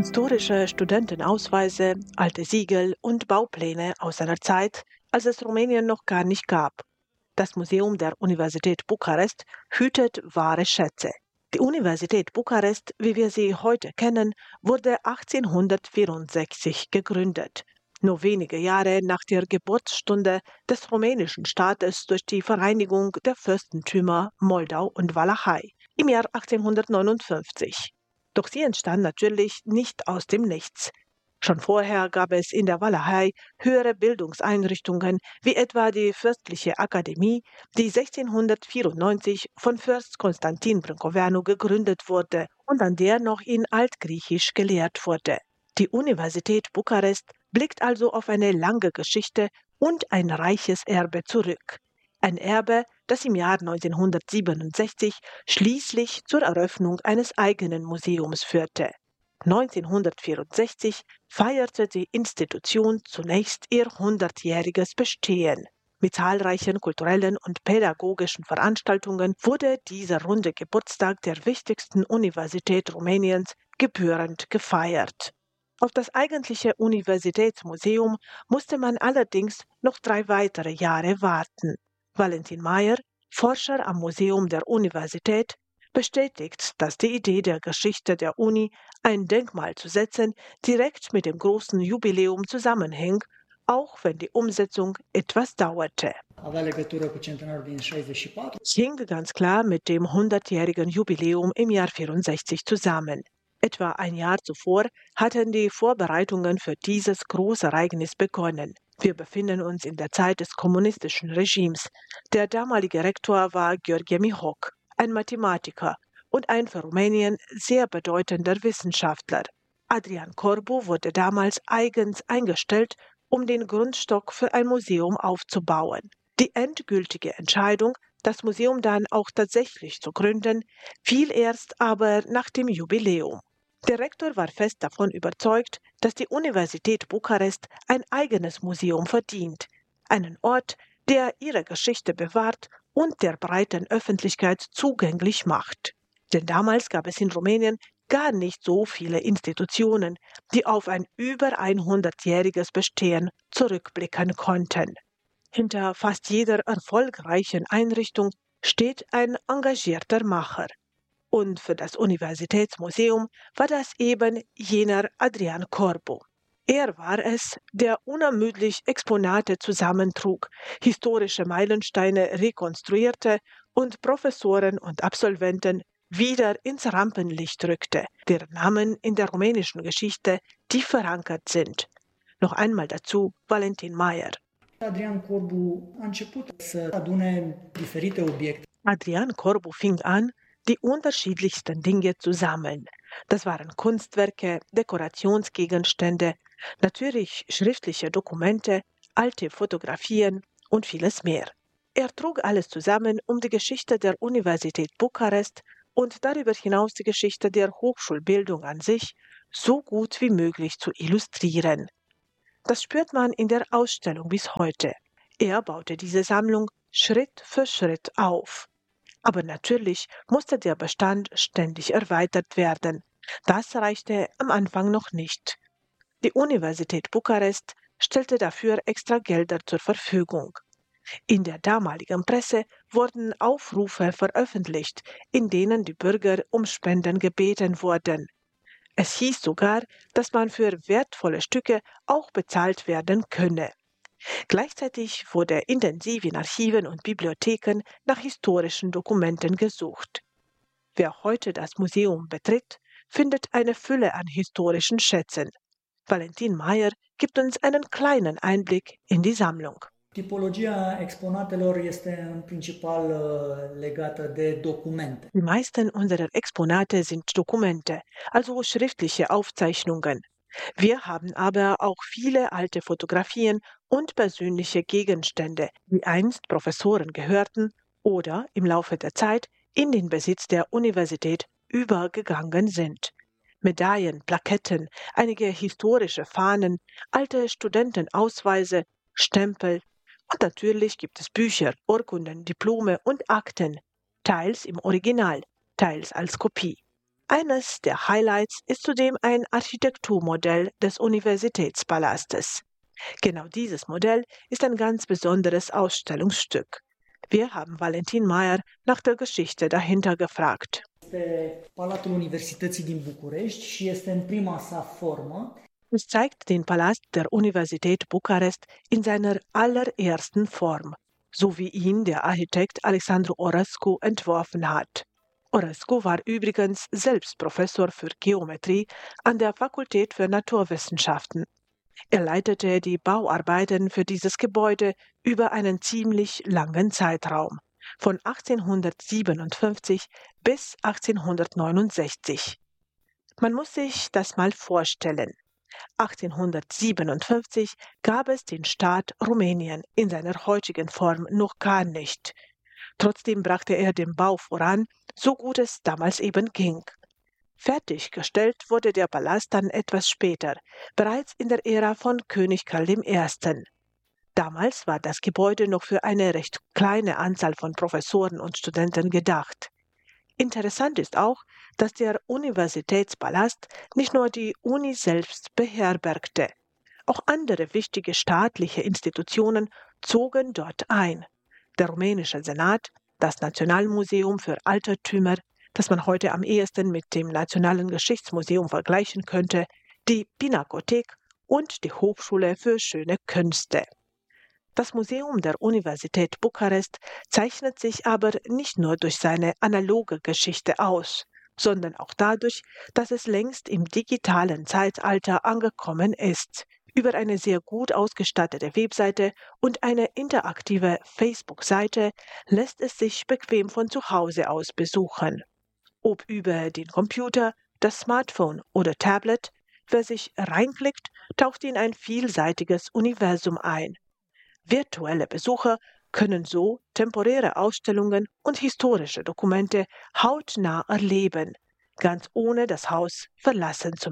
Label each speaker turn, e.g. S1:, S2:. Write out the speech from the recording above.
S1: Historische Studentenausweise, alte Siegel und Baupläne aus einer Zeit, als es Rumänien noch gar nicht gab. Das Museum der Universität Bukarest hütet wahre Schätze. Die Universität Bukarest, wie wir sie heute kennen, wurde 1864 gegründet. Nur wenige Jahre nach der Geburtsstunde des rumänischen Staates durch die Vereinigung der Fürstentümer Moldau und Walachei im Jahr 1859. Doch sie entstand natürlich nicht aus dem Nichts. Schon vorher gab es in der Walachei höhere Bildungseinrichtungen, wie etwa die Fürstliche Akademie, die 1694 von Fürst Konstantin Brâncoveanu gegründet wurde und an der noch in Altgriechisch gelehrt wurde. Die Universität Bukarest blickt also auf eine lange Geschichte und ein reiches Erbe zurück. Ein Erbe, das im Jahr 1967 schließlich zur Eröffnung eines eigenen Museums führte. 1964 feierte die Institution zunächst ihr 100-jähriges Bestehen. Mit zahlreichen kulturellen und pädagogischen Veranstaltungen wurde dieser runde Geburtstag der wichtigsten Universität Rumäniens gebührend gefeiert. Auf das eigentliche Universitätsmuseum musste man allerdings noch 3 weitere Jahre warten. Valentin Mayer, Forscher am Museum der Universität, bestätigt, dass die Idee der Geschichte der Uni, ein Denkmal zu setzen, direkt mit dem großen Jubiläum zusammenhing, auch wenn die Umsetzung etwas dauerte. Es hing ganz klar mit dem 100-jährigen Jubiläum im Jahr 64 zusammen. Etwa ein Jahr zuvor hatten die Vorbereitungen für dieses große Ereignis begonnen. Wir befinden uns in der Zeit des kommunistischen Regimes. Der damalige Rektor war Gheorghe Mihok, ein Mathematiker und ein für Rumänien sehr bedeutender Wissenschaftler. Adrian Corbu wurde damals eigens eingestellt, um den Grundstock für ein Museum aufzubauen. Die endgültige Entscheidung, das Museum dann auch tatsächlich zu gründen, fiel erst aber nach dem Jubiläum. Der Rektor war fest davon überzeugt, dass die Universität Bukarest ein eigenes Museum verdient, einen Ort, der ihre Geschichte bewahrt und der breiten Öffentlichkeit zugänglich macht. Denn damals gab es in Rumänien gar nicht so viele Institutionen, die auf ein über 100-jähriges Bestehen zurückblicken konnten. Hinter fast jeder erfolgreichen Einrichtung steht ein engagierter Macher. Und für das Universitätsmuseum war das eben jener Adrian Corbu. Er war es, der unermüdlich Exponate zusammentrug, historische Meilensteine rekonstruierte und Professoren und Absolventen wieder ins Rampenlicht rückte, deren Namen in der rumänischen Geschichte tief verankert sind. Noch einmal dazu Valentin Mayer. Adrian Corbu fing an, die unterschiedlichsten Dinge zu sammeln. Das waren Kunstwerke, Dekorationsgegenstände, natürlich schriftliche Dokumente, alte Fotografien und vieles mehr. Er trug alles zusammen, um die Geschichte der Universität Bukarest und darüber hinaus die Geschichte der Hochschulbildung an sich so gut wie möglich zu illustrieren. Das spürt man in der Ausstellung bis heute. Er baute diese Sammlung Schritt für Schritt auf. Aber natürlich musste der Bestand ständig erweitert werden. Das reichte am Anfang noch nicht. Die Universität Bukarest stellte dafür extra Gelder zur Verfügung. In der damaligen Presse wurden Aufrufe veröffentlicht, in denen die Bürger um Spenden gebeten wurden. Es hieß sogar, dass man für wertvolle Stücke auch bezahlt werden könne. Gleichzeitig wurde intensiv in Archiven und Bibliotheken nach historischen Dokumenten gesucht. Wer heute das Museum betritt, findet eine Fülle an historischen Schätzen. Valentin Mayer gibt uns einen kleinen Einblick in die Sammlung.
S2: Tipologia exponatelor este în principal legată de documente.
S1: Die meisten unserer Exponate sind Dokumente, also schriftliche Aufzeichnungen. Wir haben aber auch viele alte Fotografien und persönliche Gegenstände, die einst Professoren gehörten oder im Laufe der Zeit in den Besitz der Universität übergegangen sind. Medaillen, Plaketten, einige historische Fahnen, alte Studentenausweise, Stempel und natürlich gibt es Bücher, Urkunden, Diplome und Akten, teils im Original, teils als Kopie. Eines der Highlights ist zudem ein Architekturmodell des Universitätspalastes. Genau dieses Modell ist ein ganz besonderes Ausstellungsstück. Wir haben Valentin Meyer nach der Geschichte dahinter gefragt.
S2: Este Palatul Universității din București și este în prima sa formă.
S1: Es zeigt den Palast der Universität Bukarest in seiner allerersten Form, so wie ihn der Architekt Alexandru Orescu entworfen hat. Orescu war übrigens selbst Professor für Geometrie an der Fakultät für Naturwissenschaften. Er leitete die Bauarbeiten für dieses Gebäude über einen ziemlich langen Zeitraum, von 1857 bis 1869. Man muss sich das mal vorstellen. 1857 gab es den Staat Rumänien in seiner heutigen Form noch gar nicht. Trotzdem brachte er den Bau voran, so gut es damals eben ging. Fertiggestellt wurde der Palast dann etwas später, bereits in der Ära von König Karl I. Damals war das Gebäude noch für eine recht kleine Anzahl von Professoren und Studenten gedacht. Interessant ist auch, dass der Universitätspalast nicht nur die Uni selbst beherbergte. Auch andere wichtige staatliche Institutionen zogen dort ein. Der rumänische Senat, das Nationalmuseum für Altertümer, das man heute am ehesten mit dem Nationalen Geschichtsmuseum vergleichen könnte, die Pinakothek und die Hochschule für schöne Künste. Das Museum der Universität Bukarest zeichnet sich aber nicht nur durch seine analoge Geschichte aus, sondern auch dadurch, dass es längst im digitalen Zeitalter angekommen ist. Über eine sehr gut ausgestattete Webseite und eine interaktive Facebook-Seite lässt es sich bequem von zu Hause aus besuchen. Ob über den Computer, das Smartphone oder Tablet, wer sich reinklickt, taucht in ein vielseitiges Universum ein. Virtuelle Besucher können so temporäre Ausstellungen und historische Dokumente hautnah erleben, ganz ohne das Haus verlassen zu